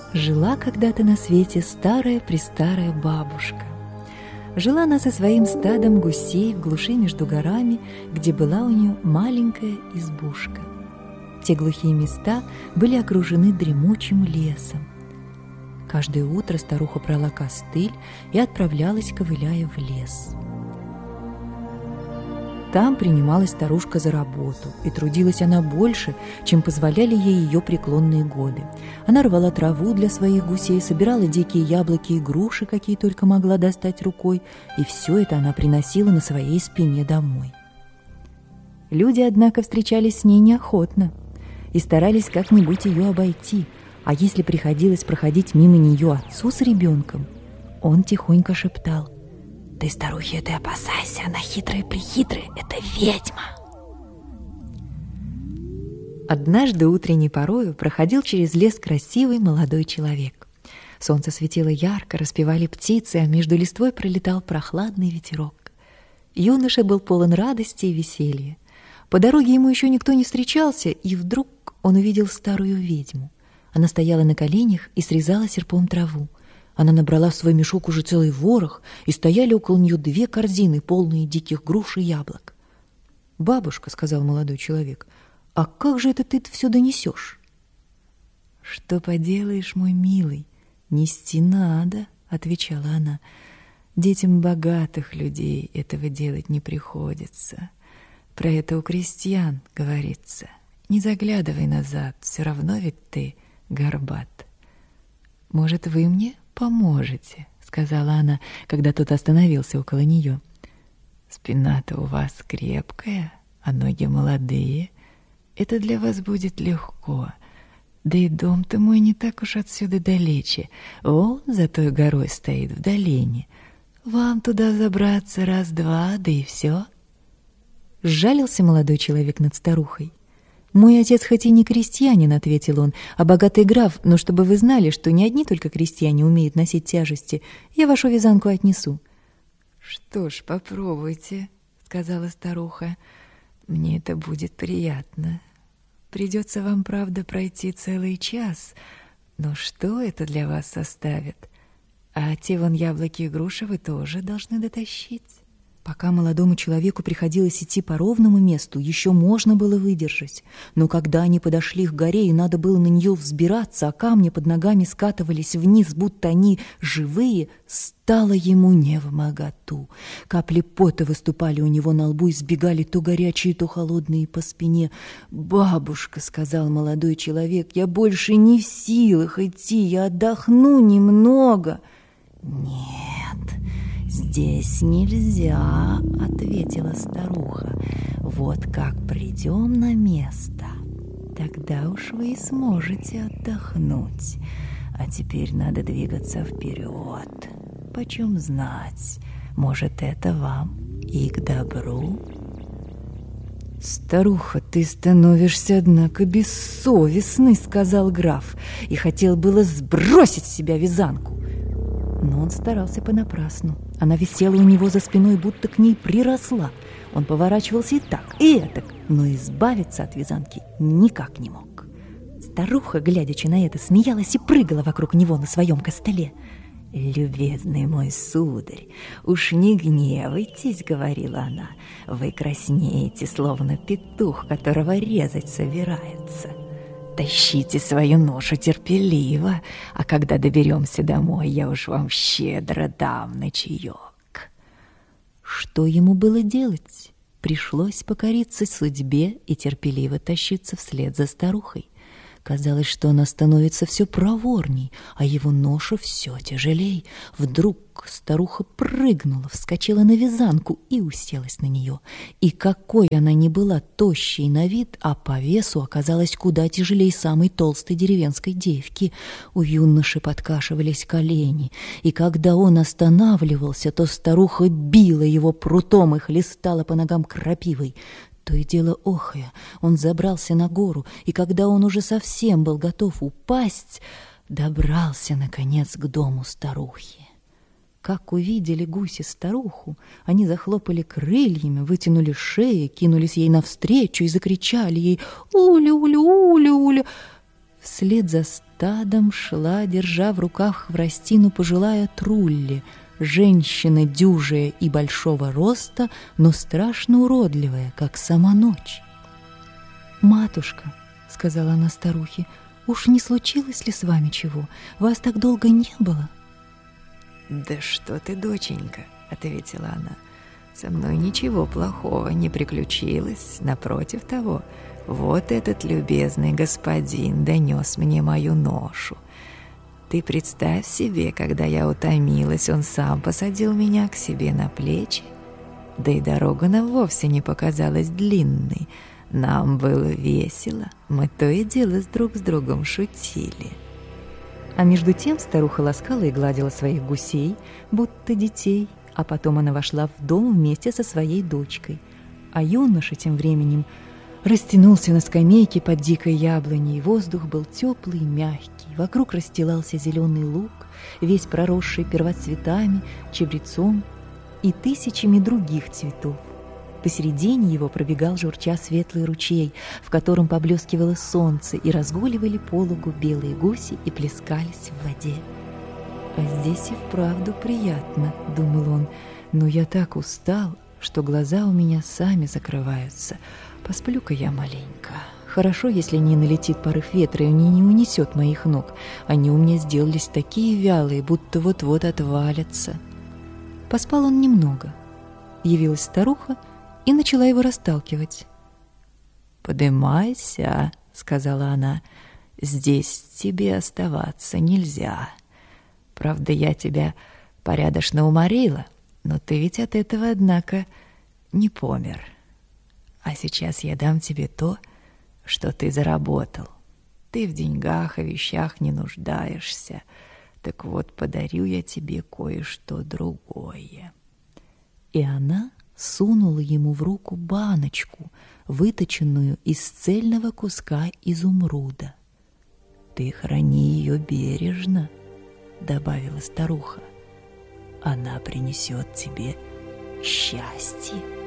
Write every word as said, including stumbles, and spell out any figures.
Жила когда-то на свете старая-престарая бабушка. Жила она со своим стадом гусей в глуши между горами, где была у нее маленькая избушка. Те глухие места были окружены дремучим лесом. Каждое утро старуха брала костыль и отправлялась, ковыляя, в лес. Там принималась старушка за работу, и трудилась она больше, чем позволяли ей ее преклонные годы. Она рвала траву для своих гусей, собирала дикие яблоки и груши, какие только могла достать рукой, и все это она приносила на своей спине домой. Люди, однако, встречались с ней неохотно и старались как-нибудь ее обойти, а если приходилось проходить мимо нее отцу с ребенком, он тихонько шептал: «Ты, старухи, ты опасайся, она хитрая-прехитрая, это ведьма». Однажды утренней порою проходил через лес красивый молодой человек. Солнце светило ярко, распевали птицы, а между листвой пролетал прохладный ветерок. Юноша был полон радости и веселья. По дороге ему еще никто не встречался, и вдруг он увидел старую ведьму. Она стояла на коленях и срезала серпом траву. Она набрала в свой мешок уже целый ворох, и стояли около нее две корзины, полные диких груш и яблок. «Бабушка», — сказал молодой человек, — «а как же это ты все донесешь?» «Что поделаешь, мой милый, нести надо», — отвечала она. «Детям богатых людей этого делать не приходится. Про это у крестьян говорится. Не заглядывай назад, все равно ведь ты горбат. Может, вы мне поможете?» — сказала она, когда тот остановился около нее. «Спина-то у вас крепкая, а ноги молодые. Это для вас будет легко. Да и дом-то мой не так уж отсюда далече. Он за той горой стоит в долине. Вам туда забраться раз-два, да и все». Сжалился молодой человек над старухой. «Мой отец хоть и не крестьянин, — ответил он, — а богатый граф, но чтобы вы знали, что не одни только крестьяне умеют носить тяжести, я вашу вязанку отнесу». «Что ж, попробуйте, — сказала старуха, — мне это будет приятно. Придется вам, правда, пройти целый час, но что это для вас составит? А те вон яблоки и груши вы тоже должны дотащить». Пока молодому человеку приходилось идти по ровному месту, еще можно было выдержать. Но когда они подошли к горе, и надо было на нее взбираться, а камни под ногами скатывались вниз, будто они живые, стало ему невмоготу. Капли пота выступали у него на лбу и сбегали то горячие, то холодные по спине. «Бабушка, — сказал молодой человек, — я больше не в силах идти, я отдохну немного». «Нет, здесь нельзя, — ответила старуха. Вот как придем на место, тогда уж вы и сможете отдохнуть. А теперь надо двигаться вперед. Почем знать, может, это вам и к добру». «Старуха, ты становишься, однако, бессовестной, — сказал граф, и хотел было сбросить с себя вязанку. Но он старался понапрасну. Она висела у него за спиной, будто к ней приросла. Он поворачивался и так, и этак, но избавиться от вязанки никак не мог. Старуха, глядячи на это, смеялась и прыгала вокруг него на своем костыле. «Любезный мой сударь, уж не гневайтесь, — говорила она, — вы краснеете, словно петух, которого резать собирается. Тащите свою ношу терпеливо, а когда доберемся домой, я уж вам щедро дам на чаек». Что ему было делать? Пришлось покориться судьбе и терпеливо тащиться вслед за старухой. Казалось, что она становится все проворней, а его ноша все тяжелей. Вдруг старуха прыгнула, вскочила на вязанку и уселась на нее. И какой она ни была тощей на вид, а по весу оказалась куда тяжелей самой толстой деревенской девки. У юноши подкашивались колени, и когда он останавливался, то старуха била его прутом и хлестала по ногам крапивой. То и дело охая, он забрался на гору, и когда он уже совсем был готов упасть, добрался, наконец, к дому старухи. Как увидели гуси старуху, они захлопали крыльями, вытянули шеи, кинулись ей навстречу и закричали ей «Уля, уля, уля, уля!». Вслед за стадом шла, держа в руках хворостину пожилая Трулли, женщина дюжая и большого роста, но страшно уродливая, как сама ночь. «Матушка», — сказала она старухе, — «уж не случилось ли с вами чего? Вас так долго не было?» «Да что ты, доченька», — ответила она, — «со мной ничего плохого не приключилось, напротив того, вот этот любезный господин донес мне мою ношу. Ты представь себе, когда я утомилась, он сам посадил меня к себе на плечи, да и дорога нам вовсе не показалась длинной. Нам было весело, мы то и дело с друг с другом шутили». А между тем старуха ласкала и гладила своих гусей, будто детей, а потом она вошла в дом вместе со своей дочкой. А юноша тем временем растянулся на скамейке под дикой яблоней, воздух был теплый и мягкий, вокруг расстилался зеленый луг, весь проросший первоцветами, чабрецом и тысячами других цветов. Посередине его пробегал, журча, светлый ручей, в котором поблескивало солнце, и разгуливали по лугу белые гуси и плескались в воде. «А здесь и вправду приятно», — думал он, — «но я так устал, что глаза у меня сами закрываются. Посплю-ка я маленько. Хорошо, если не налетит порыв ветра и не унесет моих ног. Они у меня сделались такие вялые, будто вот-вот отвалятся». Поспал он немного. Явилась старуха и начала его расталкивать. «Подымайся», — сказала она, — «здесь тебе оставаться нельзя. Правда, я тебя порядочно уморила, но ты ведь от этого, однако, не помер. А сейчас я дам тебе то, что ты заработал. Ты в деньгах и вещах не нуждаешься. Так вот, подарю я тебе кое-что другое». И она сунула ему в руку баночку, выточенную из цельного куска изумруда. «Ты храни ее бережно», — добавила старуха. «Она принесет тебе счастье».